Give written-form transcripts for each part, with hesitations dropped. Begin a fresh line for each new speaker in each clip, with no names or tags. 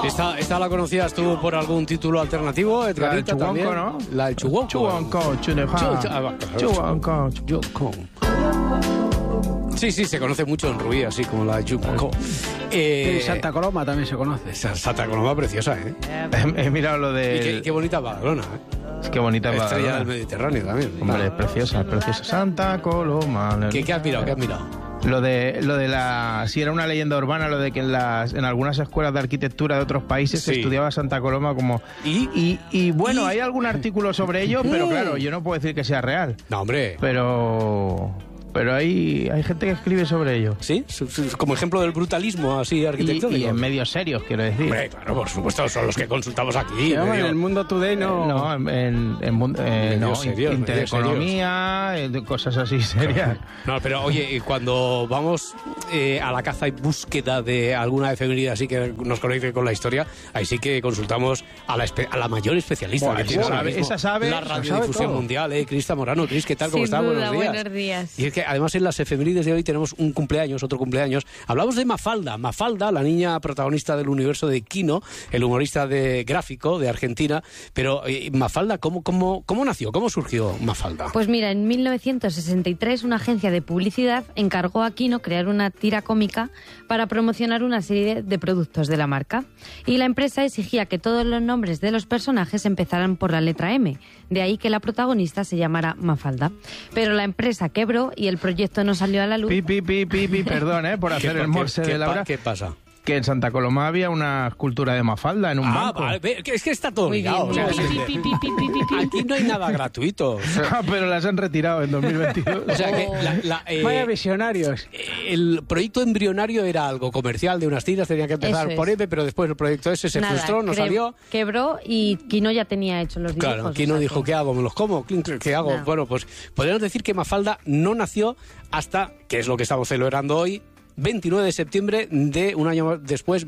¿Esta la conocías tú por algún título alternativo, Edgarita?
La del Chuguonco, ¿no?
La del Chuguonco.
Chuguonco, Chuguonco.
Sí, se conoce mucho en Rubí, así como la de Chuguonco.
Santa Coloma también se conoce.
Santa Coloma preciosa, ¿eh?
He mirado lo de...
Y qué bonita Badalona, ¿eh?
Es que bonita
Estrella
Badalona.
del Mediterráneo también.
Hombre, es preciosa. Santa Coloma.
¿Qué has mirado?
Lo de la... Si era una leyenda urbana, lo de que en algunas escuelas de arquitectura de otros países se estudiaba Santa Coloma como... Y bueno, hay algún artículo sobre ello, pero claro, yo no puedo decir que sea real.
No, hombre.
Pero hay gente que escribe sobre ello.
¿Sí? Como ejemplo del brutalismo así arquitectónico.
Y en medios serios, quiero decir.
Hombre, claro, por supuesto, son los que consultamos aquí.
Sí, en el Mundo Today no...
No,
medios serios,
Intereconomía, cosas así serias.
No, pero oye, cuando vamos a la caza y búsqueda de alguna efeméride así que nos conecte con la historia, ahí sí que consultamos a la mayor especialista.
Buah,
que tiene ahora mismo
esa sabe
la radiodifusión mundial, Cris Zamorano. Cris, ¿qué tal? ¿Cómo estás? Buenos días.
Buenos días.
Y es que además en las efemérides de hoy tenemos otro cumpleaños. Hablamos de Mafalda, la niña protagonista del universo de Quino, el humorista gráfico de Argentina. Pero Mafalda, ¿cómo nació? ¿Cómo surgió Mafalda?
Pues mira, en 1963 una agencia de publicidad encargó a Quino crear una tira cómica para promocionar una serie de productos de la marca. Y la empresa exigía que todos los nombres de los personajes empezaran por la letra M. De ahí que la protagonista se llamara Mafalda. Pero la empresa quebró y el proyecto no salió a la luz.
Perdón, por hacer el morse de Laura.
¿Qué pasa?
Que en Santa Coloma había una escultura de Mafalda en un banco.
Vale, es que está todo ligado. O sea, aquí no hay nada gratuito.
Pero las han retirado en 2022.
O sea que
Vaya visionarios.
El proyecto embrionario era algo comercial de unas tiras, tenía que empezar por M, pero después el proyecto ese se frustró, no salió.
Quebró y Quino ya tenía hecho los dibujos.
Claro, Quino dijo, ¿qué hago? ¿Me los como? ¿Qué hago? No. Bueno, pues podríamos decir que Mafalda no nació hasta, que es lo que estamos celebrando hoy, 29 de septiembre de un año después,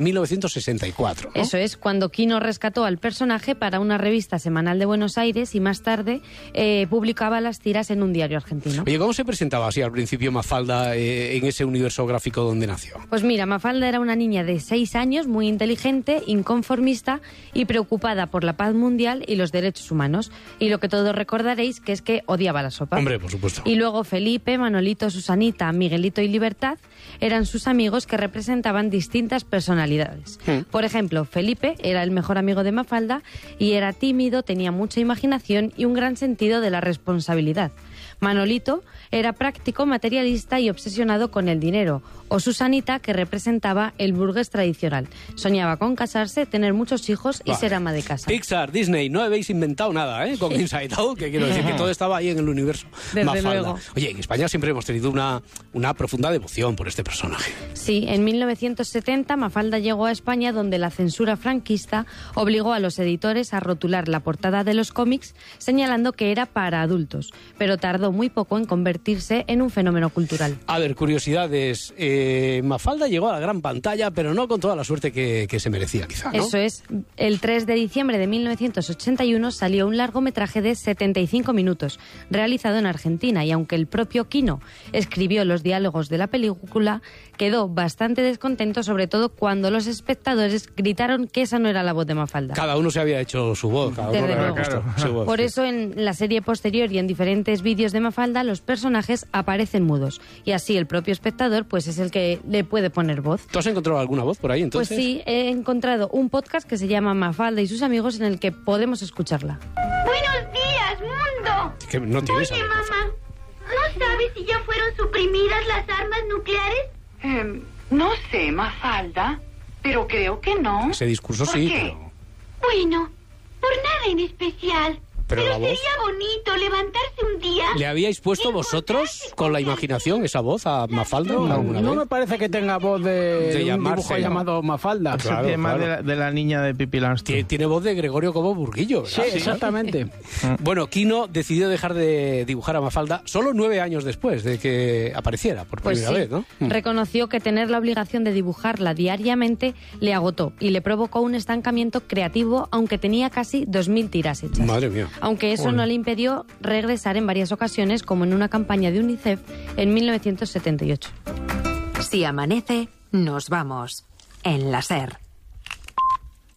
1964. ¿no?
Eso es, cuando Quino rescató al personaje para una revista semanal de Buenos Aires y más tarde publicaba las tiras en un diario argentino.
Oye, ¿cómo se presentaba así al principio Mafalda en ese universo gráfico donde nació?
Pues mira, Mafalda era una niña de 6 años, muy inteligente, inconformista y preocupada por la paz mundial y los derechos humanos. Y lo que todos recordaréis que es que odiaba la sopa.
Hombre, por supuesto.
Y luego Felipe, Manolito, Susanita, Miguelito y Libertad eran sus amigos que representaban distintas personalidades. Por ejemplo, Felipe era el mejor amigo de Mafalda y era tímido, tenía mucha imaginación y un gran sentido de la responsabilidad. Manolito era práctico, materialista y obsesionado con el dinero. O Susanita, que representaba el burgués tradicional. Soñaba con casarse, tener muchos hijos y ser ama de casa.
Pixar, Disney, no habéis inventado nada, ¿eh? Con Inside Out, que quiero decir que todo estaba ahí en el universo.
Desde
Mafalda.
luego.
Oye, en España siempre hemos tenido una profunda devoción por este personaje.
Sí, en 1970 Mafalda llegó a España, donde la censura franquista obligó a los editores a rotular la portada de los cómics señalando que era para adultos, pero tardó muy poco en convertirse en un fenómeno cultural.
A ver, curiosidades. Mafalda llegó a la gran pantalla, pero no con toda la suerte que se merecía, quizá, ¿no?
Eso es. El 3 de diciembre de 1981 salió un largometraje de 75 minutos, realizado en Argentina, y aunque el propio Quino escribió los diálogos de la película, quedó bastante descontento, sobre todo cuando los espectadores gritaron que esa no era la voz de Mafalda.
Cada uno se había hecho su voz. Cada uno
Desde
le había
luego.
puesto su voz.
Por eso en la serie posterior y en diferentes vídeos de Mafalda los personajes aparecen mudos, y así el propio espectador pues es el que le puede poner voz.
¿Tú has encontrado alguna voz por ahí entonces?
Pues sí, he encontrado un podcast que se llama Mafalda y sus amigos, en el que podemos escucharla.
Buenos días, mundo.
¿Que no tienes
Oye,
algo?
mamá, ¿no sabes si ya fueron suprimidas las armas nucleares?
No sé, Mafalda, pero creo que no.
Ese discurso
¿Por
sí,
qué?
pero...
Bueno, por nada en especial.
Pero la voz...
sería bonito levantarse un día...
¿Le habíais puesto vosotros con la imaginación esa voz a Mafalda alguna
No
vez?
me parece que tenga voz de un
llamarse,
dibujo
¿no?
llamado Mafalda.
Eso
Claro,
tiene más
claro.
de la niña de Pippi Langström.
Tiene voz de Gregorio Cobo Burguillo,
Sí,
¿verdad?
exactamente.
Bueno, Quino decidió dejar de dibujar a Mafalda solo 9 años después de que apareciera por
Pues
primera
sí,
vez, ¿no?
reconoció que tener la obligación de dibujarla diariamente le agotó y le provocó un estancamiento creativo, aunque tenía casi 2.000 tiras hechas.
Madre mía.
Aunque eso no le impidió regresar en varias ocasiones, como en una campaña de UNICEF en 1978.
Si amanece, nos vamos. En la SER.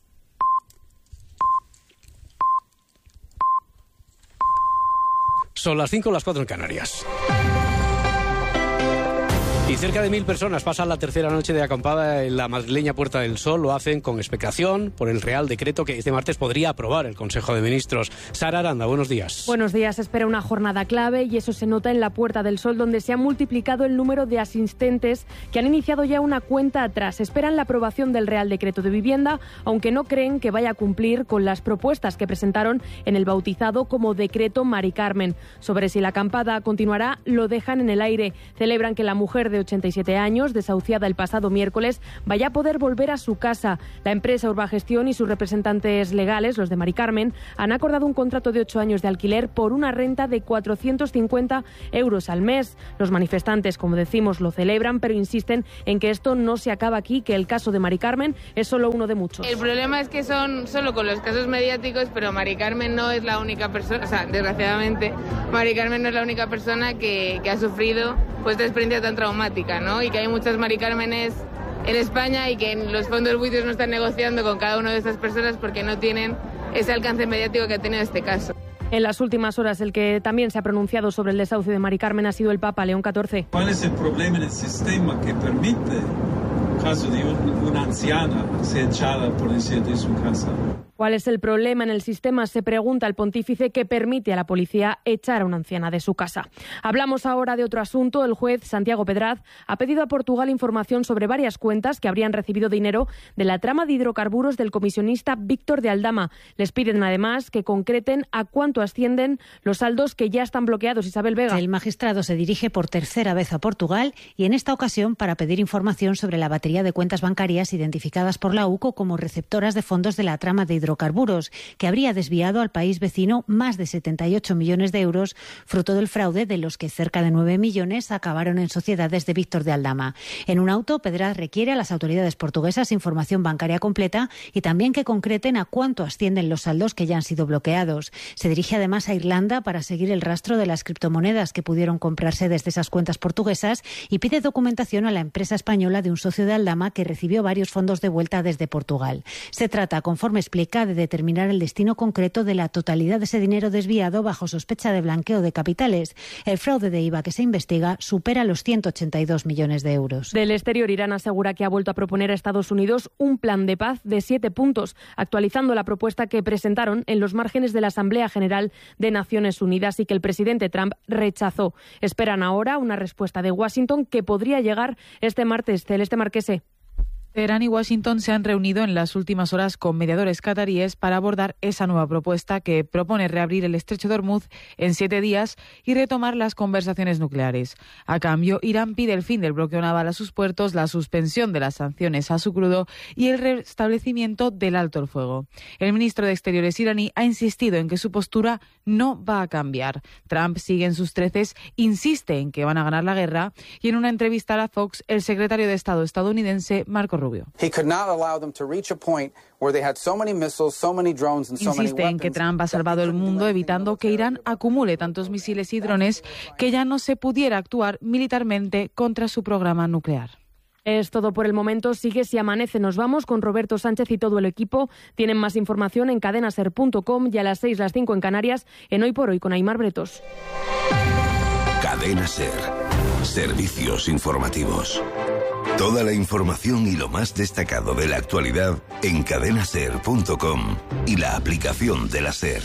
Son las 5, las 4 en Canarias. Y cerca de 1.000 personas pasan la tercera noche de acampada en la madrileña Puerta del Sol. Lo hacen con expectación por el Real Decreto que este martes podría aprobar el Consejo de Ministros. Sara Aranda, buenos días.
Buenos días. Espera una jornada clave y eso se nota en la Puerta del Sol, donde se ha multiplicado el número de asistentes que han iniciado ya una cuenta atrás. Esperan la aprobación del Real Decreto de Vivienda, aunque no creen que vaya a cumplir con las propuestas que presentaron en el bautizado como Decreto Mari Carmen. Sobre si la acampada continuará, lo dejan en el aire. Celebran que la mujer de 87 años, desahuciada el pasado miércoles, vaya a poder volver a su casa. La empresa Urbagestión y sus representantes legales, los de Mari Carmen, han acordado un contrato de 8 años de alquiler por una renta de 450 euros al mes. Los manifestantes, como decimos, lo celebran, pero insisten en que esto no se acaba aquí, que el caso de Mari Carmen es solo uno de muchos.
El problema es que son solo con los casos mediáticos, pero Mari Carmen no es la única persona, o sea, desgraciadamente, Mari Carmen no es la única persona que ha sufrido pues esta experiencia tan traumática, ¿no? Y que hay muchas Mari Cármenes en España y que en los fondos buitres no están negociando con cada una de estas personas porque no tienen ese alcance mediático que ha tenido este caso.
En las últimas horas, el que también se ha pronunciado sobre el desahucio de Mari Carmen ha sido el Papa León XIV.
¿Cuál es el problema en el sistema que permite el caso de una anciana ser echada por decir de su casa?
¿Cuál es el problema en el sistema? Se pregunta el pontífice, que permite a la policía echar a una anciana de su casa. Hablamos ahora de otro asunto. El juez Santiago Pedraz ha pedido a Portugal información sobre varias cuentas que habrían recibido dinero de la trama de hidrocarburos del comisionista Víctor de Aldama. Les piden además que concreten a cuánto ascienden los saldos que ya están bloqueados. Isabel Vega.
El magistrado se dirige por tercera vez a Portugal y en esta ocasión para pedir información sobre la batería de cuentas bancarias identificadas por la UCO como receptoras de fondos de la trama de hidrocarburos, que habría desviado al país vecino más de 78 millones de euros, fruto del fraude de los que cerca de 9 millones acabaron en sociedades de Víctor de Aldama. En un auto, Pedraz requiere a las autoridades portuguesas información bancaria completa y también que concreten a cuánto ascienden los saldos que ya han sido bloqueados. Se dirige además a Irlanda para seguir el rastro de las criptomonedas que pudieron comprarse desde esas cuentas portuguesas y pide documentación a la empresa española de un socio de Aldama que recibió varios fondos de vuelta desde Portugal. Se trata, conforme explica, de determinar el destino concreto de la totalidad de ese dinero desviado bajo sospecha de blanqueo de capitales. El fraude de IVA que se investiga supera los 182 millones de euros.
Del exterior, Irán asegura que ha vuelto a proponer a Estados Unidos un plan de paz de 7 puntos, actualizando la propuesta que presentaron en los márgenes de la Asamblea General de Naciones Unidas y que el presidente Trump rechazó. Esperan ahora una respuesta de Washington que podría llegar este martes. Celeste Marquese.
Teherán y Washington se han reunido en las últimas horas con mediadores cataríes para abordar esa nueva propuesta que propone reabrir el estrecho de Hormuz en 7 días y retomar las conversaciones nucleares. A cambio, Irán pide el fin del bloqueo naval a sus puertos, la suspensión de las sanciones a su crudo y el restablecimiento del alto el fuego. El ministro de Exteriores iraní ha insistido en que su postura no va a cambiar. Trump sigue en sus treces, insiste en que van a ganar la guerra y en una entrevista a la Fox, el secretario de Estado estadounidense, Marco Rubio. Insiste en que Trump ha salvado el mundo evitando que Irán acumule tantos misiles y drones que ya no se pudiera actuar militarmente contra su programa nuclear.
Es todo por el momento. Sigue Si Amanece. Nos vamos con Roberto Sánchez y todo el equipo. Tienen más información en cadenaser.com y a las 6, las 5 en Canarias, en Hoy por Hoy con Aimar Bretos.
Cadena Ser. Servicios informativos. Toda la información y lo más destacado de la actualidad en cadenaser.com y la aplicación de la SER.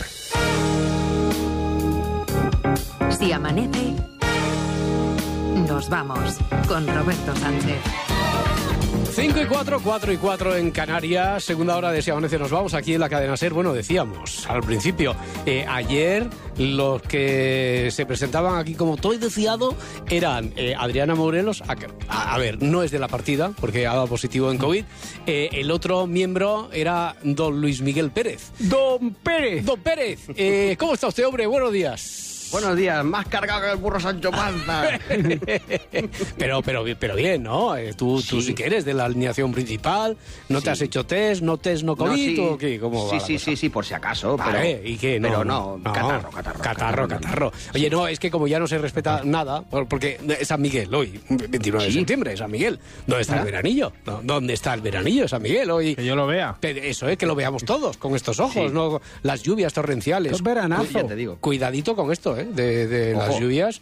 Si amanece, nos vamos con Roberto Sánchez.
5 y 4, 4 y 4 en Canarias, segunda hora de Si Amanece nos vamos aquí en la cadena SER. Bueno, decíamos al principio, ayer los que se presentaban aquí como todo deseado eran Adriana Morelos, a ver, no es de la partida porque ha dado positivo en COVID, el otro miembro era don Luis Miguel Pérez.
¡Don Pérez!
¡Don Pérez! ¿Cómo está usted, hombre? Buenos días.
Buenos días, más cargado que el burro Sancho Panza.
pero bien, ¿no? Tú sí que eres de la alineación principal, no te has hecho test, no COVID, ¿o qué? ¿Cómo va la cosa?
Sí, por si acaso.
Vale,
pero,
¿y qué?
No, catarro.
Oye, no, es que como ya no se respeta nada, porque es San Miguel hoy, 29 de septiembre, San Miguel. ¿Dónde está el veranillo? ¿Dónde está el veranillo, San Miguel? Hoy,
que yo lo vea.
Eso es, que lo veamos todos con estos ojos, no las lluvias torrenciales.
Es veranazo.
Ya te digo.
Cuidadito con esto, de las lluvias.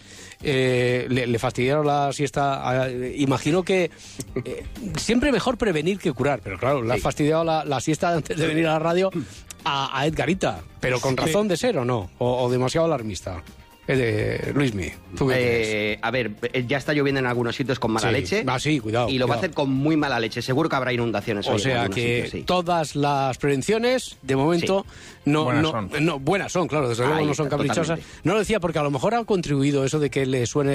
Le fastidiaron la siesta. Imagino que siempre mejor prevenir que curar, pero claro, le ha fastidiado la siesta antes de venir a la radio a Edgarita, pero con razón de ser, ¿o no? O demasiado alarmista. Luismi, ¿tú qué crees?
A ver, ya está lloviendo en algunos sitios con mala leche.
Sí, cuidado.
Y lo va a hacer con muy mala leche. Seguro que habrá inundaciones hoy.
O sea que todas las prevenciones, de momento, buenas son, claro, desde luego no son caprichosas. Totalmente. No lo decía porque a lo mejor ha contribuido eso de que le suene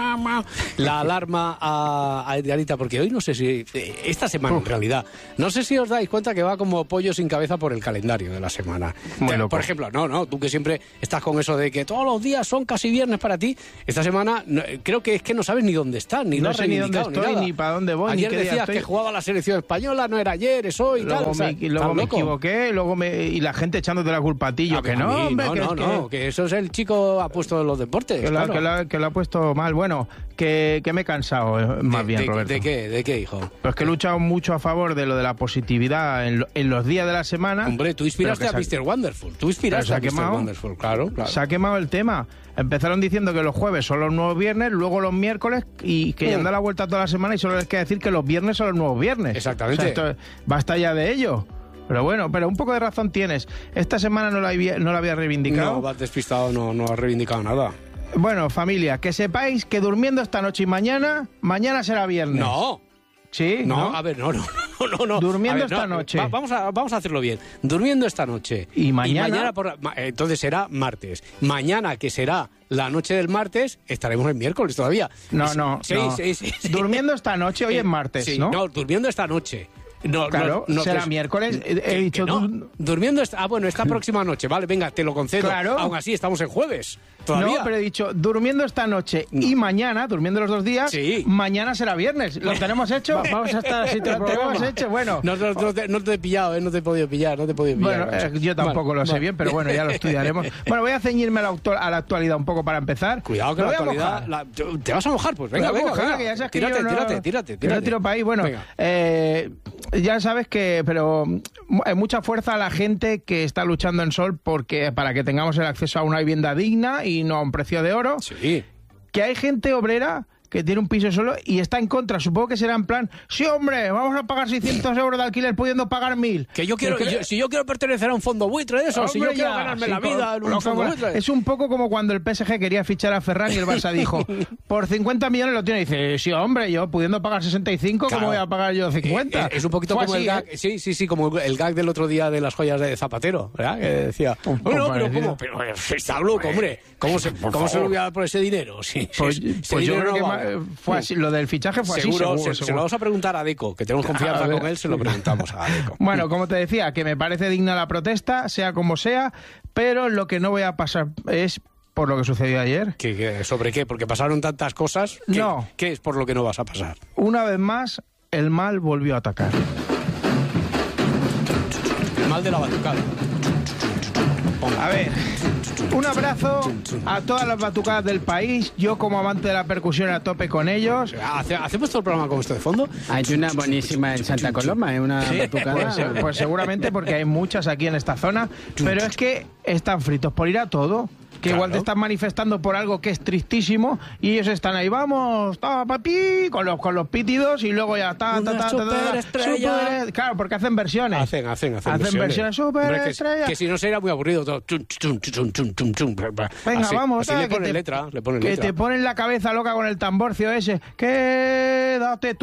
la alarma a Edgarita, porque hoy no sé si, esta semana en realidad, no sé si os dais cuenta que va como pollo sin cabeza por el calendario de la semana. Por ejemplo, tú que siempre estás con eso de que todos los días son casi viernes para ti, esta semana creo que es que no sabes ni dónde estás, ni
no sé ni dónde estoy, ni para dónde voy.
Ayer decías que jugaba la selección española, no era ayer, es hoy,
luego me equivoqué, y la gente echándote la culpa a ti, yo que no, hombre,
que eso es el chico apuesto de los deportes.
Que lo ha puesto mal. Bueno, que me he cansado, más bien, Roberto.
¿De qué, hijo?
Pues que he luchado mucho a favor de lo de la positividad en los días de la semana.
Hombre, tú inspiraste a Mr. Wonderful. Tú inspiraste a Mr. Wonderful, claro.
Se ha quemado el tema. Empezaron diciendo que los jueves son los nuevos viernes, luego los miércoles, y que ya han dado la vuelta toda la semana y solo les queda decir que los viernes son los nuevos viernes.
Exactamente.
O sea, basta ya de ello. Pero bueno, un poco de razón tienes. Esta semana no la había reivindicado.
No, vas despistado, no has reivindicado nada.
Bueno, familia, que sepáis que durmiendo esta noche y mañana será viernes.
No.
¿Sí?
No, a ver, no.
Durmiendo esta noche.
Vamos a hacerlo bien. Durmiendo esta noche.
Y mañana
entonces será martes. Mañana, que será la noche del martes, estaremos el miércoles todavía.
No. Sí. Durmiendo esta noche, hoy es martes,
sí,
¿no?
No, durmiendo esta noche.
Claro, será miércoles. He dicho
durmiendo esta próxima noche, vale, venga, te lo concedo.
Claro.
Aún así estamos en jueves. ¿Todavía?
No, pero he dicho durmiendo esta noche y mañana, durmiendo los 2 días, mañana será viernes. ¿Lo tenemos hecho?
Vamos a estar así todo el programa.
Lo tenemos hecho, bueno.
No te he pillado, no te he podido pillar.
Bueno, yo tampoco lo sé bien, pero bueno, ya lo estudiaremos. Bueno, voy a ceñirme a la actualidad un poco para empezar.
Cuidado que la actualidad... ¿Te vas a mojar? Pues venga.
Que ya sabes que
tírate.
Yo no tiro para ahí. Bueno, ya sabes que... Pero mucha fuerza a la gente que está luchando en Sol para que tengamos el acceso a una vivienda digna y no a un precio de oro.
Sí.
Que hay gente obrera que tiene un piso solo y está en contra. Supongo que será en plan, sí, hombre, vamos a pagar 600 euros de alquiler pudiendo pagar 1.000.
Que yo quiero, si yo quiero pertenecer a un fondo buitre de eso, si yo quiero ganarme la vida en un fondo buitre.
Es un poco como cuando el PSG quería fichar a Ferran y el Barça dijo, por 50 millones lo tiene. Y dice, sí, hombre, yo pudiendo pagar 65, ¿cómo voy a pagar yo 50?
Es un poquito como el gag, sí, como el gag del otro día de las joyas de Zapatero, ¿verdad? Que decía, pero está loco, hombre, ¿cómo se lo voy a dar por ese dinero?
Pues yo creo que fue así. Lo del fichaje fue
seguro,
así, seguro.
Se lo vamos a preguntar a Deco, que tenemos confianza con él, se lo preguntamos a Deco.
Bueno, como te decía, que me parece digna la protesta, sea como sea, pero lo que no voy a pasar es por lo que sucedió ayer.
¿Sobre qué? Porque pasaron tantas cosas.
No.
¿Qué es por lo que no vas a pasar?
Una vez más, el mal volvió a atacar.
El mal de la batucada.
A ver, un abrazo a todas las batucadas del país. Yo, como amante de la percusión, a tope con ellos.
¿Hacemos todo el programa con esto de fondo?
Hay una buenísima en Santa Coloma, una batucada.
Pues seguramente, porque hay muchas aquí en esta zona. Pero es que están fritos por ir a todo. Que igual te están manifestando por algo que es tristísimo y ellos están ahí, vamos, papi, con los pítidos y luego ya claro, porque hacen versiones.
Hacen versiones
superestrella.
Que si no sería muy aburrido todo.
Venga, vamos,
así le ponen letra.
Que te ponen la cabeza loca con el tamborcio ese. Quédate.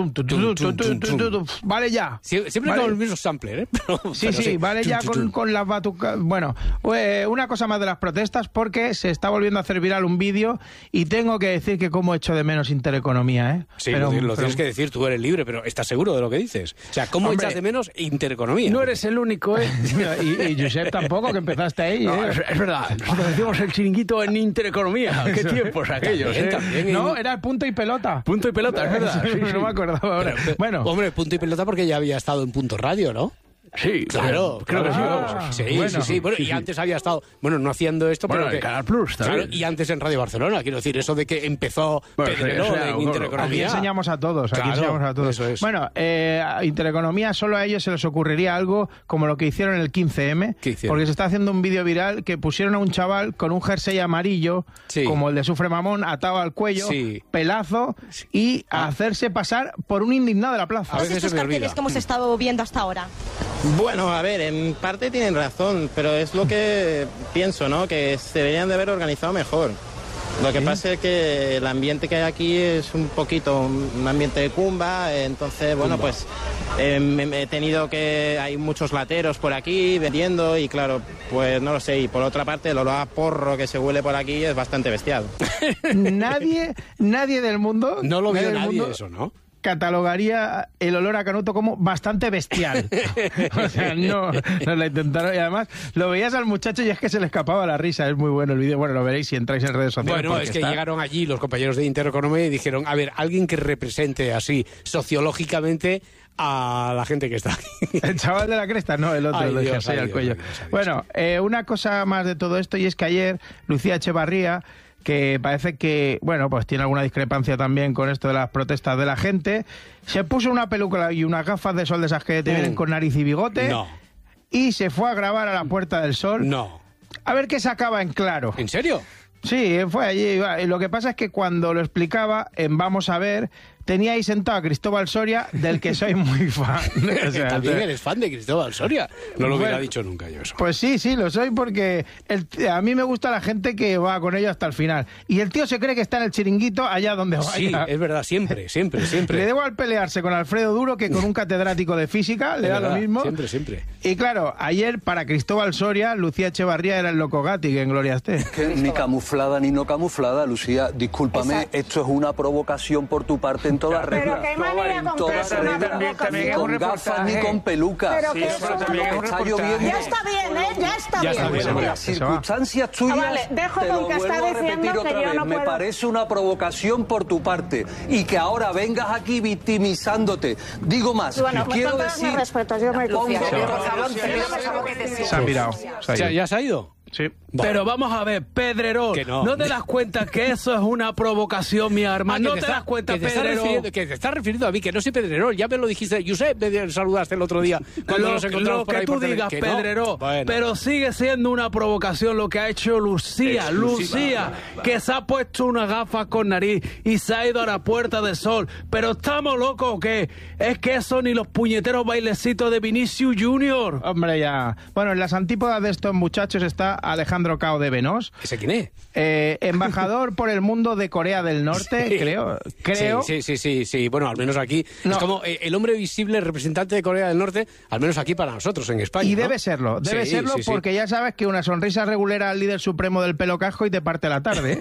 Vale ya.
Siempre con el mismo sampler, ¿eh?
Sí, vale ya con las batucas. Bueno, una cosa más de las protestas, porque se está volviendo a hacer viral un vídeo y tengo que decir que cómo echo de menos Intereconomía, ¿eh?
Sí, pero tienes que decir, tú eres libre, pero ¿estás seguro de lo que dices? O sea, ¿cómo echas de menos Intereconomía?
No eres el único, ¿eh?
y Josep tampoco, que empezaste ahí,
no, es verdad. Nosotros decimos el chiringuito en Intereconomía. ¿Qué tiempos aquellos,
también, No, era el punto y pelota.
Punto y pelota, es verdad.
No me acordaba ahora.
Bueno. Hombre, punto y pelota porque ya había estado en Punto Radio, ¿no?
Sí,
claro,
creo que sí.
Sí. Bueno, y antes había estado, no haciendo esto, pero
en Canal Plus también.
Claro, y antes en Radio Barcelona, quiero decir, eso de que empezó Pedrerol en Intereconomía.
Aquí enseñamos a todos,
Eso es.
Bueno, Intereconomía, solo a ellos se les ocurriría algo como lo que hicieron en el 15M, porque se está haciendo un vídeo viral que pusieron a un chaval con un jersey amarillo, como el de Sufre Mamón, atado al cuello, pelazo, y a hacerse pasar por un indignado de la plaza.
A veces estos carteles que hemos estado viendo hasta ahora.
Bueno, a ver, en parte tienen razón, pero es lo que pienso, ¿no? Que se deberían de haber organizado mejor. Lo que pasa es que el ambiente que hay aquí es un poquito un ambiente de cumba, entonces, bueno, pues he tenido que... Hay muchos lateros por aquí vendiendo y, claro, pues no lo sé. Y por otra parte, el olor a porro que se huele por aquí es bastante bestial.
Nadie del mundo...
No lo vio nadie eso, ¿no?
Catalogaría el olor a canuto como bastante bestial. O sea, no la intentaron. Y además, lo veías al muchacho y es que se le escapaba la risa. Es muy bueno el vídeo. Bueno, lo veréis si entráis en redes sociales.
Bueno, es que llegaron allí los compañeros de Intereconomía y dijeron, a ver, alguien que represente así sociológicamente a la gente que está aquí.
El chaval de la cresta, no, el otro, el del jersey al cuello. Bueno, una cosa más de todo esto, y es que ayer Lucía Echevarría, que parece que, bueno, pues tiene alguna discrepancia también con esto de las protestas de la gente, se puso una peluca y unas gafas de sol de esas que te vienen con nariz y bigote, y se fue a grabar a la Puerta del Sol. A ver qué sacaba en claro.
¿En serio?
Sí, fue allí. Y lo que pasa es que cuando lo explicaba en Vamos a ver, tenía ahí sentado a Cristóbal Soria, del que soy muy fan.
O sea, ¿también eres fan de Cristóbal Soria? No lo hubiera dicho nunca yo eso.
Pues sí, lo soy porque a mí me gusta la gente que va con ello hasta el final. Y el tío se cree que está en el chiringuito allá donde vaya.
Sí, es verdad, siempre.
Le da igual pelearse con Alfredo Duro que con un catedrático de física, le da lo mismo.
Siempre.
Y claro, ayer para Cristóbal Soria, Lucía Echevarría era el loco Gatti, que en gloria esté.
Ni camuflada ni no camuflada, Lucía, discúlpame, esto es una provocación por tu parte en toda regla.
Pero qué manera con que es una provocación.
Ni con gafas ni con pelucas.
Pero que
está lloviendo.
Ya está bien, ya está bien.
Las circunstancias tuyas,
vale, dejo
te lo
con que está
vuelvo a repetir
diciendo
otra
que yo
vez,
no
me
puedo.
parece una provocación por tu parte y que ahora vengas aquí victimizándote. Digo más,
bueno,
quiero
con
decir...
mis respetos, yo me Lucía.
Se han virado.
¿Ya se ha ido?
Sí.
Pero vamos a ver, Pedrerol, ¿no te das cuenta que eso es una provocación, mi hermano? ¿No te das cuenta, Pedrerol?
Que te estás refiriendo a mí, que no soy Pedrerol, ya me lo dijiste, Josep, me saludaste el otro día cuando nos encontramos
lo
por ahí.
Que tú digas, Pedrerol,
bueno.
pero sigue siendo una provocación lo que ha hecho Lucía, que se ha puesto una gafa con nariz y se ha ido a la Puerta del Sol. Pero estamos locos, ¿o qué? Es que eso ni los puñeteros bailecitos de Vinicius Junior.
Hombre, ya. Bueno, en las antípodas de estos muchachos está Alejandro Cao de Benós.
¿Ese quién es?
Embajador por el mundo de Corea del Norte, creo.
Sí. Bueno, al menos aquí es como el hombre visible representante de Corea del Norte, al menos aquí para nosotros en España.
Y
¿no?
debe serlo porque ya sabes que una sonrisa regulera al líder supremo del pelo casco y te parte la tarde.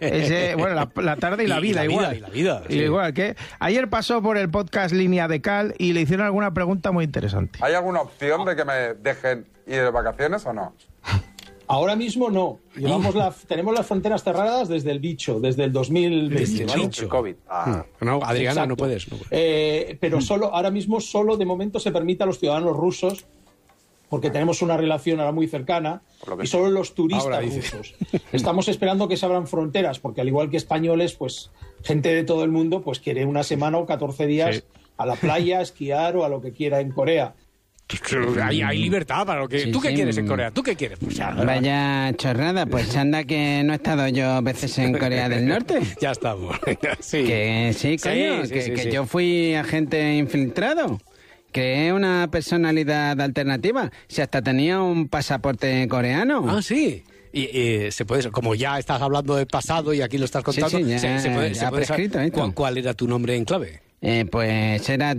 La tarde y la vida igual. Igual que ayer pasó por el podcast Línea de Cal y le hicieron alguna pregunta muy interesante.
¿Hay alguna opción de que me dejen ir de vacaciones o no?
Ahora mismo no. Tenemos las fronteras cerradas desde el desde el 2020.
¿vale? El COVID.
No, Adriana, no puedes.
Pero ahora mismo de momento se permite a los ciudadanos rusos, porque tenemos una relación ahora muy cercana, y solo los turistas rusos. Estamos esperando que se abran fronteras, porque al igual que españoles, pues gente de todo el mundo pues quiere una semana o 14 días a la playa, a esquiar o a lo que quiera en Corea.
Hay libertad para lo que... ¿Tú qué quieres en Corea? ¿Tú qué quieres? Pues
vaya chorrada, pues anda que no he estado yo veces en Corea del Norte.
Ya estamos. Sí.
Que sí, coño, que yo fui agente infiltrado. Creé una personalidad alternativa. Si hasta tenía un pasaporte coreano.
Ah, sí. Y se puede, como ya estás hablando del pasado y aquí lo estás contando, se puede saber cuál era tu nombre en clave.
Pues era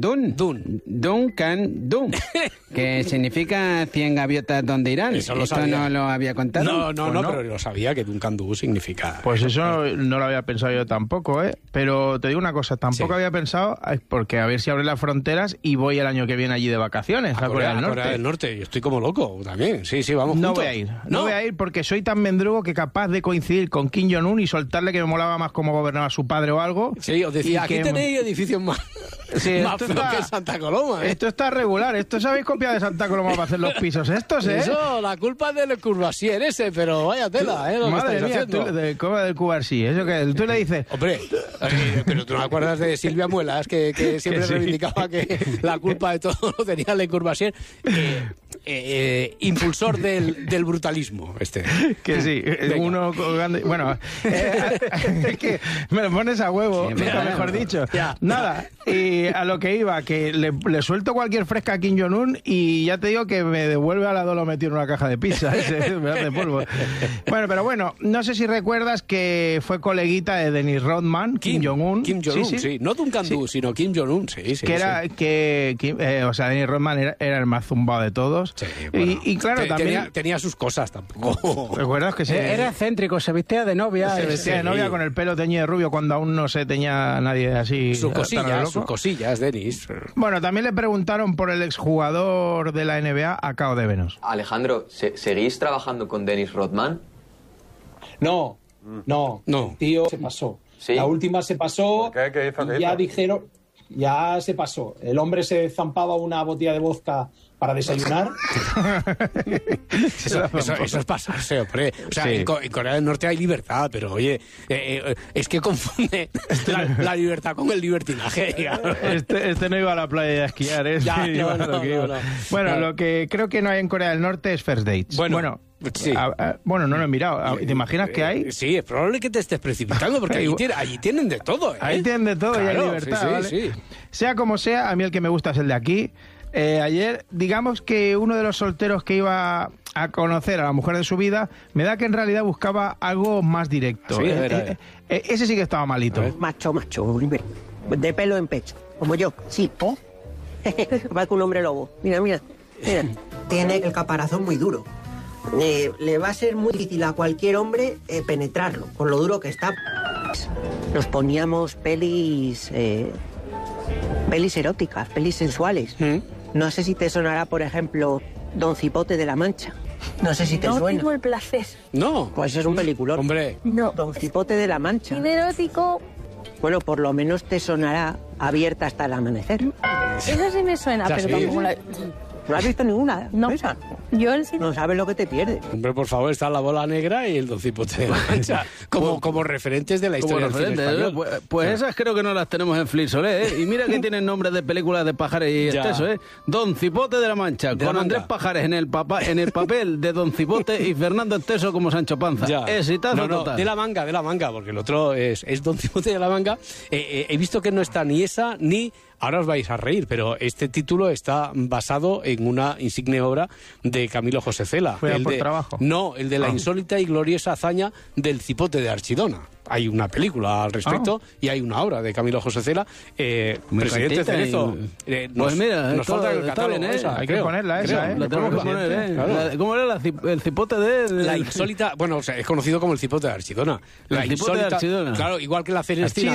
Duncan, que significa 100 gaviotas donde irán.
Eso
no lo había contado.
No, pero lo sabía que Duncan Du significa.
Pues eso no lo había pensado yo tampoco, pero te digo una cosa, tampoco había pensado, porque a ver si abren las fronteras y voy el año que viene allí de vacaciones a Corea del Norte.
Yo estoy como loco también, sí, vamos juntos.
No voy a ir porque soy tan mendrugo que capaz de coincidir con Kim Jong-un y soltarle que me molaba más cómo gobernaba su padre o algo.
Sí, os decía, aquí tenéis edificios Coloma.
Sí,
más feo que Santa Coloma.
Esto está regular. Esto os habéis copiado de Santa Coloma para hacer los pisos estos, ¿eh?
Eso, la culpa es del Courvoisier ese, pero vaya tela, ¿eh?
Madre mía, ¿cómo del Courvoisier? Eso que tú le dices...
Hombre, pero tú no te acuerdas de Silvia Muelas, que siempre reivindicaba que la culpa de todo lo tenía Le Courvoisier, impulsor del brutalismo, este.
Que sí, uno colgando... Bueno, es que me lo pones a huevo, sí, mejor dicho. Ya. Nada, y a lo que iba, que le suelto cualquier fresca a Kim Jong-un y ya te digo que me devuelve a la Dolo metido en una caja de pizza, me hace polvo. Bueno, pero bueno, no sé si recuerdas que fue coleguita de Dennis Rodman, Kim Jong-un.
Kim Jong-un, sí. No Duncan Du, sino Kim Jong-un, sí.
Que era, o sea, Dennis Rodman era el más zumbado de todos. Sí, bueno, y claro, también...
Tenía sus cosas tampoco.
¿Recuerdas que
era excéntrico, se vestía de novia?
Se vestía de novia con el pelo teñido de rubio cuando aún no se teñía nadie así.
Sus cosillas, Denis.
Bueno, también le preguntaron por el exjugador de la NBA, Akao Devenos.
Alejandro, ¿seguís trabajando con Dennis Rodman?
No. Tío, se pasó. ¿Sí? La última se pasó.
¿Qué hizo?
Ya dijeron, ya se pasó. El hombre se zampaba una botella de vodka para desayunar.
Eso es pasarse, hombre. O sea, sí. En Corea del Norte hay libertad, pero oye, es que confunde la libertad con el libertinaje.
Este no iba a la playa a esquiar, ¿eh?
Ya, no.
Bueno, lo que creo que no hay en Corea del Norte es first dates.
Bueno, sí.
Bueno, no lo he mirado. ¿Te imaginas que hay?
Sí, es probable que te estés precipitando, porque allí tienen de todo, ¿eh?
Ahí tienen de todo, claro, y hay libertad, ¿vale? Sí. Sea como sea, a mí el que me gusta es el de aquí. Ayer, digamos que uno de los solteros que iba a conocer a la mujer de su vida, me da que en realidad buscaba algo más directo.
Sí,
ese sí que estaba malito.
Macho, de pelo en pecho, como yo, sí. Parece un hombre lobo. Mira. Tiene el caparazón muy duro. Le va a ser muy difícil a cualquier hombre penetrarlo, con lo duro que está. Nos poníamos pelis eróticas, pelis sensuales. No sé si te sonará, por ejemplo, Don Cipote de la Mancha. No sé si te suena.
No tengo el placer.
No.
Pues es un peliculón.
Hombre.
No.
Don Cipote de la Mancha.
¿Y de erótico?
Bueno, por lo menos te sonará Abierta hasta el amanecer.
Eso sí me suena, pero tampoco la...
¿No has visto ninguna?
No.
¿Esa?
Yo el cine...
No sabes lo que te pierdes.
Hombre, por favor, está La Bola Negra y el Don Cipote de la Mancha como referentes de la historia del cine español.
Pues esas creo que no las tenemos en Flixolé, ¿eh? Y mira que tienen nombres de películas de Pajares y exceso, ¿eh? Don Cipote de la Mancha, con Andrés Pajares en el papel de Don Cipote y Fernando Esteso como Sancho Panza. Exitazo total.
De la manga, porque el otro es Don Cipote de la Manga. He visto que no está ni esa ni... Ahora os vais a reír, pero este título está basado en una insigne obra de Camilo José Cela.
¿Fue por trabajo?
No, el de la insólita y gloriosa hazaña del cipote de Archidona. Hay una película al respecto y hay una obra de Camilo José Cela. Presidente Cerezo.
Pues mira,
nos falta el catálogo,
bien,
esa,
hay que ponerla esa, ¿eh?
La tenemos que poner, ¿eh? Claro. ¿Cómo era el cipote de...?
La insólita... Bueno, o sea, es conocido como el cipote de Archidona.
La cipote de Archidona.
Claro, igual que la Celestina.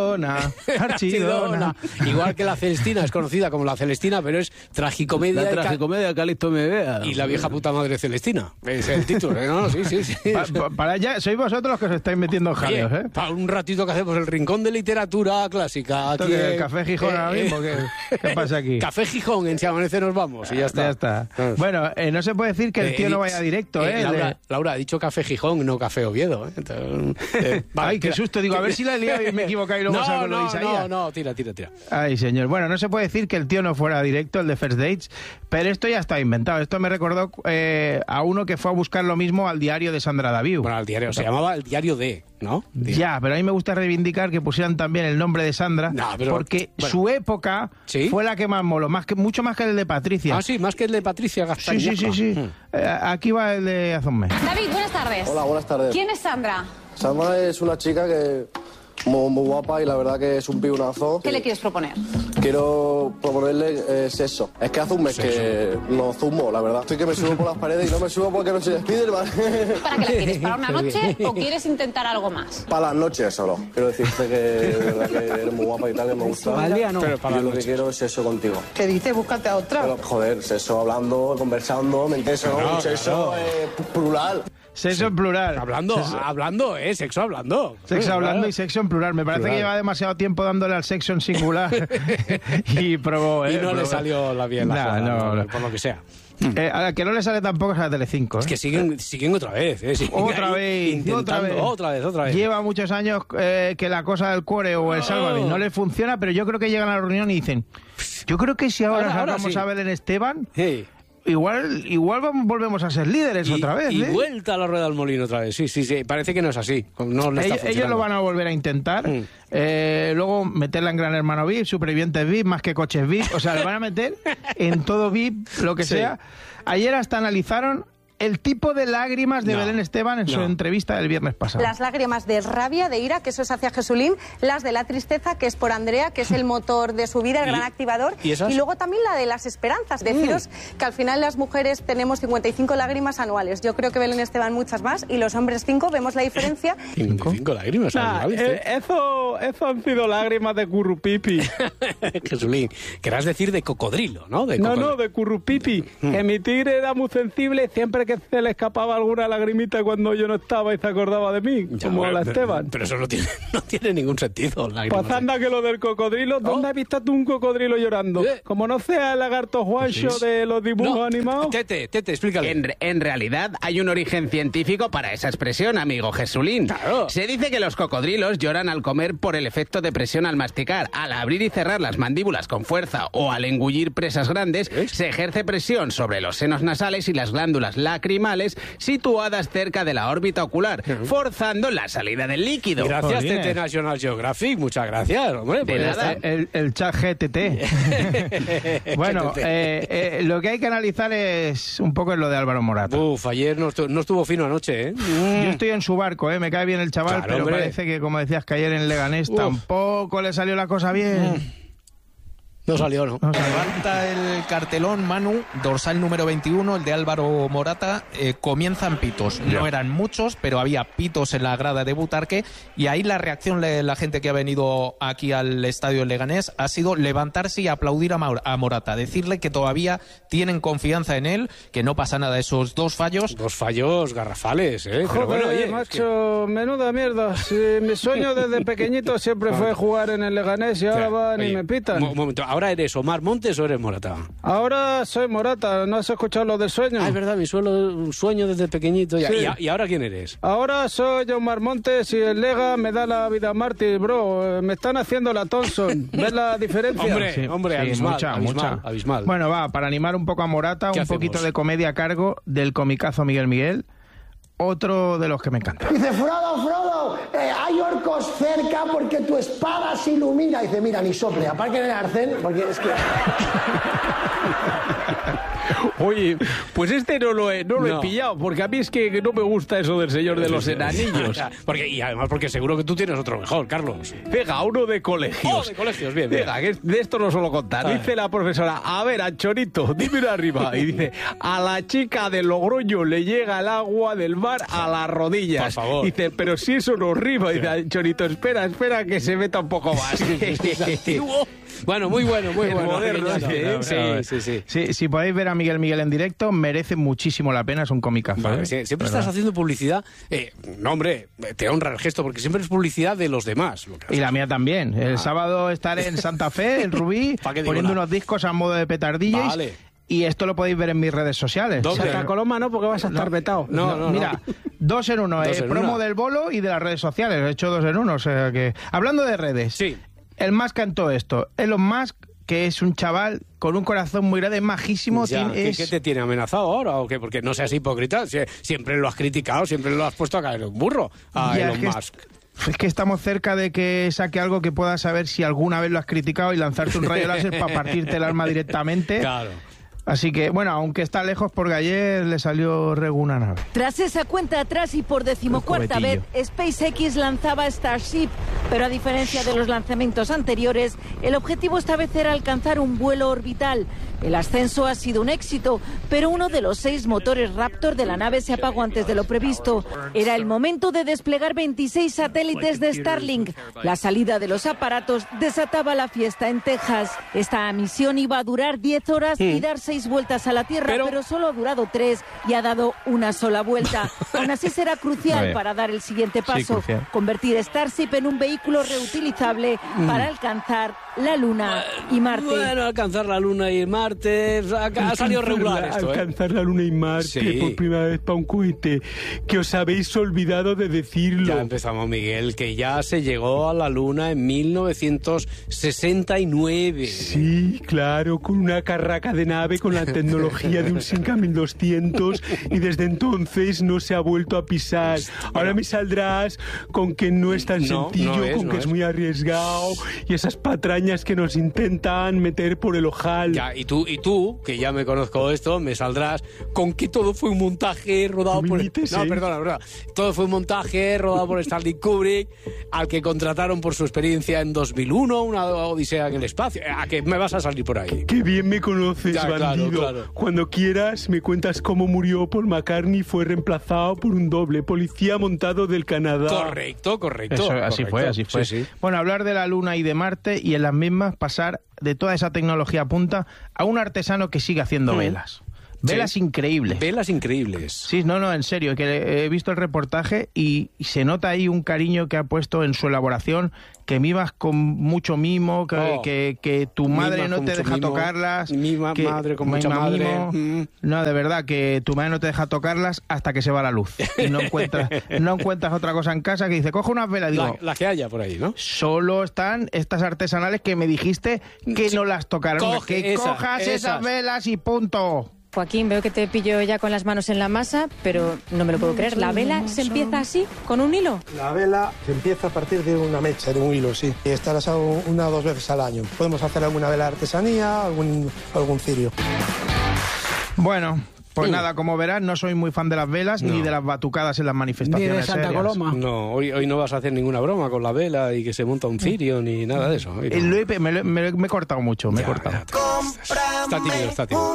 Archidona.
Igual que la Celestina es conocida como la Celestina, pero es tragicomedia.
La tragicomedia Calixto me vea.
Y la vieja puta madre Celestina. Es el título, ¿no? Sí.
Para allá, sois vosotros los que os estáis metiendo en jaleos, ¿eh?
Para un ratito que hacemos el rincón de literatura clásica. Aquí
el Café Gijón ahora mismo. ¿Qué pasa aquí?
Café Gijón, en Si Amanece nos vamos y ya está.
Bueno, no se puede decir que el tío no vaya directo, ¿eh?
Laura ha dicho Café Gijón, no Café Oviedo.
Ay, qué susto. Digo, a ver si la he liado y me he equivocado y luego salgo lo de Isaías.
No, tira.
Ay, señor. Bueno, no se puede decir que el tío no fuera directo, el de First Dates, pero esto ya está inventado. Esto me recordó a uno que fue a buscar lo mismo al diario de Sandra Daviu.
Bueno, al diario, se llamaba El Diario de, ¿no?
Ya, pero a mí me gusta reivindicar que pusieran también el nombre de Sandra, porque su época fue la que más moló, mucho más que el de Patricia.
Ah, sí, más que el de Patricia Gastañaga.
Sí. Aquí va el de Azonme.
David, buenas tardes.
Hola, buenas tardes.
¿Quién es Sandra?
Sandra es una chica que muy guapa y la verdad que es un pibunazo.
¿Qué le quieres proponer?
Quiero proponerle sexo. Es que hace un mes que no zumo, la verdad. Estoy que me subo por las paredes y no me subo porque no soy Spiderman.
¿Para qué la quieres? ¿Para una noche o quieres intentar algo más?
Para las noches solo. Quiero decirte que de verdad que eres muy guapa y tal, que me gusta.
Para el día no.
Pero yo lo que quiero es sexo contigo.
¿Qué dices? Búscate a otra.
Pero, joder, sexo hablando, conversando, sexo plural.
Sexo en plural.
Hablando, sexo hablando.
Sexo hablando y sexo en plural. Me parece que lleva demasiado tiempo dándole al sexo en singular. Y probó,
Y no le salió bien la jugada, por lo que sea.
A la que no le sale tampoco es a la Telecinco.
Es que siguen otra vez.
Otra vez. Lleva muchos años que la cosa del cuore o el Sálvame no le funciona, pero yo creo que llegan a la reunión y dicen, yo creo que si ahora vamos a Belén Esteban... Igual volvemos a ser líderes otra vez.
Y vuelta a la rueda del molino otra vez. Sí. Parece que no es así. No
ellos lo van a volver a intentar. Luego meterla en Gran Hermano VIP, Supervivientes VIP, Más que Coches VIP. O sea, le van a meter en todo VIP, lo que sea. Ayer hasta analizaron el tipo de lágrimas de Belén Esteban en su entrevista del viernes pasado.
Las lágrimas de rabia, de ira, que eso es hacia Jesulín, las de la tristeza, que es por Andrea, que es el motor de su vida, el gran activador, y luego también la de las esperanzas. Deciros que al final las mujeres tenemos 55 lágrimas anuales. Yo creo que Belén Esteban muchas más, y los hombres 5, vemos la diferencia.
55 lágrimas anuales.
Eso han sido lágrimas de currupipi.
Jesulín, querrás decir de cocodrilo, ¿no?
No, de currupipi. Que mi tigre era muy sensible, siempre que se le escapaba alguna lagrimita cuando yo no estaba y se acordaba de mí, como a la Esteban.
Pero eso no tiene ningún sentido.
Pues anda que lo del cocodrilo, ¿dónde has visto tú un cocodrilo llorando? Como no sea el lagarto Juancho de los dibujos animados.
Tete, explícale.
En realidad hay un origen científico para esa expresión, amigo Jesulín.
Claro.
Se dice que los cocodrilos lloran al comer por el efecto de presión al masticar. Al abrir y cerrar las mandíbulas con fuerza o al engullir presas grandes, se ejerce presión sobre los senos nasales y las glándulas lacrimales situadas cerca de la órbita ocular, forzando la salida del líquido.
Gracias, Tete National Geographic. Muchas gracias, hombre.
De nada.
El chat GTT. Bueno, lo que hay que analizar es un poco lo de Álvaro Morata.
Ayer no estuvo fino anoche, ¿eh?
Yo estoy en su barco, me cae bien el chaval, pero parece que, como decías, que ayer en Leganés tampoco le salió la cosa bien.
No salió, ¿no?
Levanta el cartelón, Manu, dorsal número 21, el de Álvaro Morata. Comienzan pitos. No eran muchos, pero había pitos en la grada de Butarque. Y ahí la reacción de la gente que ha venido aquí al estadio Leganés ha sido levantarse y aplaudir a Morata. Decirle que todavía tienen confianza en él, que no pasa nada. Esos dos fallos
garrafales, ¿eh?
Joder,
pero bueno, oye,
macho, menuda mierda. Si mi sueño desde pequeñito siempre fue jugar en el Leganés y ahora van y me pitan.
Un momento, ¿ahora eres Omar Montes o eres Morata?
Ahora soy Morata, ¿no has escuchado lo del sueño?
Es verdad, mi sueño desde pequeñito. Sí. ¿Y ahora quién eres?
Ahora soy Omar Montes y el Lega me da la vida mártir, bro. Me están haciendo la Thompson. ¿Ves la diferencia?
Hombre, abismal.
Bueno, para animar un poco a Morata, un poquito de comedia a cargo del comicazo Miguel Miguel. Otro de los que me encanta.
Dice, Frodo, hay orcos cerca porque tu espada se ilumina. Dice, mira, ni sople, aparte en el arcén, porque es que...
Oye, pues no lo he pillado, porque a mí es que no me gusta eso del Señor de los Enanillos.
Y además porque seguro que tú tienes otro mejor, Carlos.
Venga, uno de colegios.
De colegios, bien.
Venga, que de esto no suelo contar. Dice la profesora, a ver, Anchorito, dime una arriba. Y dice, a la chica de Logroño le llega el agua del mar a las rodillas.
Por favor.
Dice, pero si eso no rima. Dice, Anchorito, espera que se meta un poco más.
Bueno, muy bueno.
Moderno,
sí.
Si podéis ver a Miguel en directo, merece muchísimo la pena, es un comicazo.
Vale, siempre estás haciendo publicidad. No, hombre, te honra el gesto, porque siempre es publicidad de los demás.
Y la mía también. El sábado estaré en Santa Fe, en Rubí, poniendo unos discos a modo de petardillas.
Vale.
Y esto lo podéis ver en mis redes sociales.
Santa Coloma no, porque vas a estar vetado.
No. Mira, 2 en 1. Promo del bolo y de las redes sociales. He hecho 2 en 1. O sea que... Hablando de redes.
Sí.
El Musk cantó esto. Elon Musk, que es un chaval con un corazón muy grande, majísimo.
¿Qué te tiene amenazado ahora o qué? Porque no seas hipócrita. Siempre lo has criticado, siempre lo has puesto a caer un burro a Elon Musk.
Es que estamos cerca de que saque algo que puedas saber si alguna vez lo has criticado y lanzarte un rayo láser para partirte el alma directamente.
Claro.
Así que, bueno, aunque está lejos, porque ayer le salió una nave.
Tras esa cuenta atrás y por 14ª vez, SpaceX lanzaba Starship, pero a diferencia de los lanzamientos anteriores, el objetivo esta vez era alcanzar un vuelo orbital. El ascenso ha sido un éxito, pero uno de los 6 motores Raptor de la nave se apagó antes de lo previsto. Era el momento de desplegar 26 satélites de Starlink. La salida de los aparatos desataba la fiesta en Texas. Esta misión iba a durar 10 horas y dar 6 vueltas a la Tierra, pero solo ha durado 3 y ha dado una sola vuelta. Aún así será crucial para dar el siguiente paso, convertir Starship en un vehículo reutilizable para alcanzar la Luna y Marte.
Bueno, alcanzar la Luna y Marte ha salido regular esto,
Alcanzar la Luna y Marte por primera vez para un cohete, que os habéis olvidado de decirlo.
Ya empezamos, Miguel, que ya se llegó a la Luna en 1969.
Sí, claro, con una carraca de nave con la tecnología de un Simca 1200 y desde entonces no se ha vuelto a pisar. Ahora me saldrás con que no es tan sencillo, con que es muy arriesgado y esas patrañas que nos intentan meter por el ojal.
Ya, y tú, que ya me conozco esto, me saldrás con que todo fue un montaje rodado por... No, perdona. Todo fue un montaje rodado por Stanley Kubrick, al que contrataron por su experiencia en 2001, una odisea en el espacio. ¿A que me vas a salir por ahí?
Qué bien me conoces, ya, bandido. Claro. Cuando quieras me cuentas cómo murió Paul McCartney y fue reemplazado por un doble policía montado del Canadá.
Correcto.
Eso, así fue. Sí. Bueno, hablar de la Luna y de Marte y en las mismas pasar de toda esa tecnología punta a un artesano que sigue haciendo velas. Velas increíbles.
Velas increíbles.
Sí, no, en serio, que he visto el reportaje y se nota ahí un cariño que ha puesto en su elaboración, que mimas con mucho mimo, que tu madre no te deja tocarlas.
Madre con mucha madre.
No, de verdad, que tu madre no te deja tocarlas hasta que se va la luz. Y no encuentras otra cosa en casa que dice, coge unas velas. Digo,
la que haya por ahí, ¿no?
Solo están estas artesanales que me dijiste que no las tocaron. Que cojas esas velas y punto.
Joaquín, veo que te pillo ya con las manos en la masa, pero no me lo puedo creer. ¿La vela se empieza así, con un hilo?
La vela se empieza a partir de una mecha, de un hilo, sí. Y esta la hago 1 o 2 veces al año. Podemos hacer alguna vela de artesanía, algún cirio.
Bueno, pues nada, como verás, no soy muy fan de las velas ni de las batucadas en las manifestaciones.
Ni de Santa Coloma.
No, hoy no vas a hacer ninguna broma con la vela y que se monta un cirio ni nada de eso.
Me he cortado mucho, me he cortado.
Está tímido.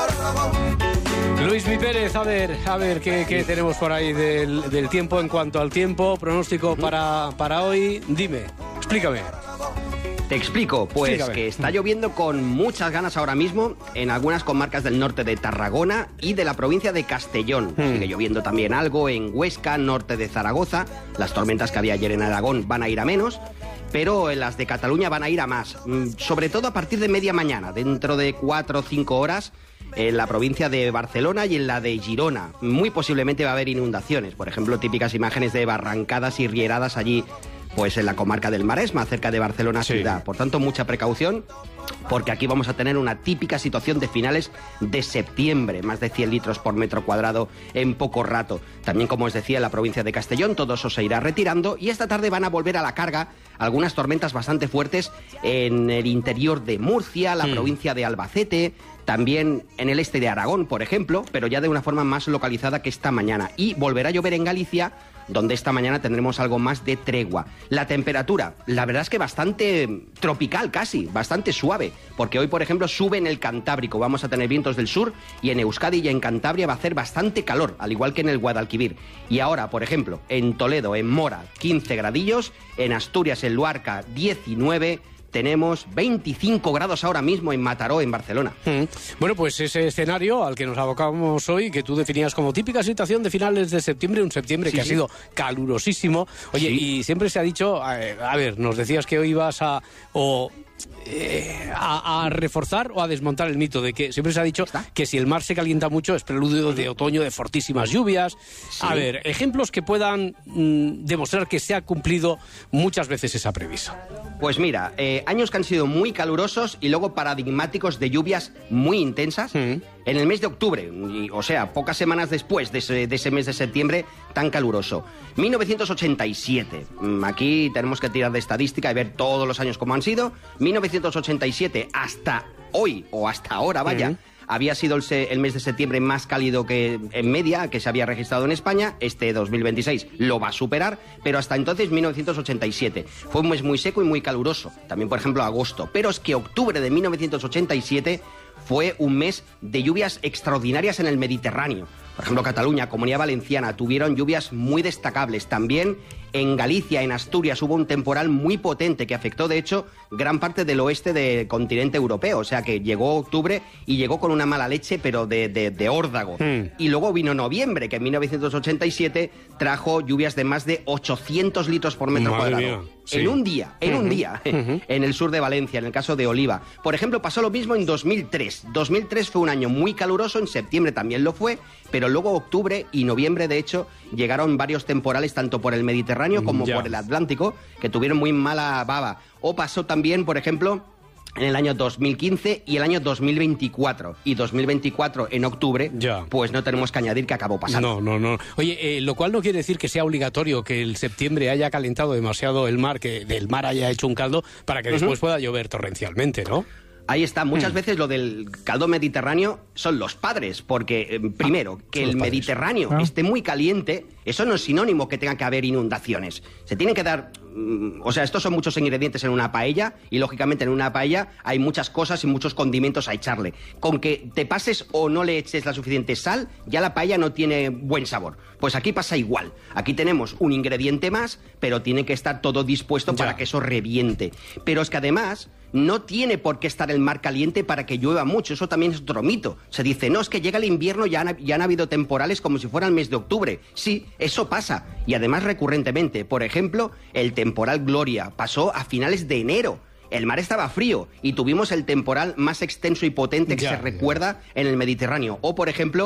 Luis Mi Pérez, a ver qué tenemos por ahí del tiempo en cuanto al tiempo. Pronóstico para hoy. Dime, explícame.
Te explico, que está lloviendo con muchas ganas ahora mismo en algunas comarcas del norte de Tarragona y de la provincia de Castellón. Sigue lloviendo también algo en Huesca, norte de Zaragoza. Las tormentas que había ayer en Aragón van a ir a menos, pero en las de Cataluña van a ir a más. Sobre todo a partir de media mañana, dentro de 4 o 5 horas, en la provincia de Barcelona y en la de Girona. Muy posiblemente va a haber inundaciones, por ejemplo, típicas imágenes de barrancadas y rieradas allí, pues en la comarca del Maresma, cerca de Barcelona ciudad. Por tanto, mucha precaución, porque aquí vamos a tener una típica situación de finales de septiembre, más de 100 litros por metro cuadrado en poco rato. También, como os decía, en la provincia de Castellón todo eso se irá retirando y esta tarde van a volver a la carga algunas tormentas bastante fuertes en el interior de Murcia, la provincia de Albacete, también en el este de Aragón, por ejemplo, pero ya de una forma más localizada que esta mañana. Y volverá a llover en Galicia, donde esta mañana tendremos algo más de tregua. La temperatura, la verdad es que bastante tropical casi, bastante suave, porque hoy, por ejemplo, sube en el Cantábrico, vamos a tener vientos del sur, y en Euskadi y en Cantabria va a hacer bastante calor, al igual que en el Guadalquivir. Y ahora, por ejemplo, en Toledo, en Mora, 15 gradillos, en Asturias, en Luarca, 19, tenemos 25 grados ahora mismo en Mataró, en Barcelona.
Bueno, pues ese escenario al que nos abocamos hoy, que tú definías como típica situación de finales de septiembre, un septiembre que ha sido calurosísimo. Oye, y siempre se ha dicho, a ver, nos decías que hoy ibas a reforzar o a desmontar el mito de que siempre se ha dicho que si el mar se calienta mucho es preludio de otoño, de fortísimas lluvias. A ver, ejemplos que puedan demostrar que se ha cumplido muchas veces esa previsión.
Pues mira, años que han sido muy calurosos y luego paradigmáticos de lluvias muy intensas. En el mes de octubre, o sea, pocas semanas después de ese mes de septiembre tan caluroso. 1987, aquí tenemos que tirar de estadística y ver todos los años como han sido. 1987 hasta hoy, o hasta ahora, vaya, había sido el mes de septiembre más cálido que en media que se había registrado en España. Este 2026 lo va a superar, pero hasta entonces 1987 fue un mes muy seco y muy caluroso. También, por ejemplo, agosto. Pero es que octubre de 1987 fue un mes de lluvias extraordinarias en el Mediterráneo. Por ejemplo, Cataluña, Comunidad Valenciana, tuvieron lluvias muy destacables. También en Galicia, en Asturias, hubo un temporal muy potente que afectó, de hecho, gran parte del oeste del continente europeo. O sea que llegó octubre y llegó con una mala leche, pero de órdago. Y luego vino noviembre, que en 1987 trajo lluvias de más de 800 litros por metro cuadrado. Sí. En un día, en el sur de Valencia, en el caso de Oliva. Por ejemplo, pasó lo mismo en 2003. 2003 fue un año muy caluroso, en septiembre también lo fue, pero luego octubre y noviembre, de hecho, llegaron varios temporales tanto por el Mediterráneo como por el Atlántico, que tuvieron muy mala baba. O pasó también, por ejemplo, en el año 2015 y el año 2024. Y 2024 en octubre, pues no tenemos que añadir que acabó pasando.
No. Oye, lo cual no quiere decir que sea obligatorio que el septiembre haya calentado demasiado el mar, que del mar haya hecho un caldo, para que después pueda llover torrencialmente, ¿no?
Ahí está. Muchas veces lo del caldo mediterráneo son los padres, porque primero, que el Mediterráneo esté muy caliente, eso no es sinónimo que tenga que haber inundaciones. Se tienen que dar... O sea, estos son muchos ingredientes en una paella y, lógicamente, en una paella hay muchas cosas y muchos condimentos a echarle. Con que te pases o no le eches la suficiente sal, ya la paella no tiene buen sabor. Pues aquí pasa igual. Aquí tenemos un ingrediente más, pero tiene que estar todo dispuesto para que eso reviente. Pero es que además... no tiene por qué estar el mar caliente para que llueva mucho. Eso también es otro mito. Se dice, no, es que llega el invierno y ya han habido temporales como si fuera el mes de octubre. Sí, eso pasa. Y además recurrentemente. Por ejemplo, el temporal Gloria pasó a finales de enero. El mar estaba frío y tuvimos el temporal más extenso y potente que se recuerda en el Mediterráneo. O, por ejemplo,